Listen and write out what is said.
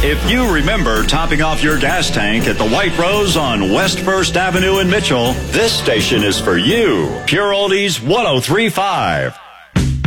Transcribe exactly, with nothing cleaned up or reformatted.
If you remember topping off your gas tank at the White Rose on West First Avenue in Mitchell, this station is for you. Pure Oldies one oh three point five.